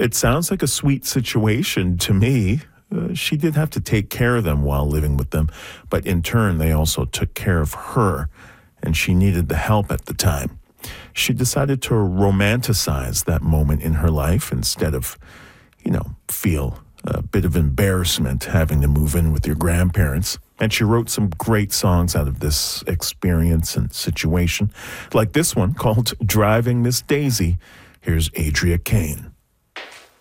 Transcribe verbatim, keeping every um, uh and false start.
It sounds like a sweet situation to me. Uh, she did have to take care of them while living with them, but in turn, they also took care of her, and she needed the help at the time. She decided to romanticize that moment in her life instead of, you know, feel a bit of embarrassment having to move in with your grandparents. And she wrote some great songs out of this experience and situation, like this one called Driving Miss Daisy. Here's Adria Kane.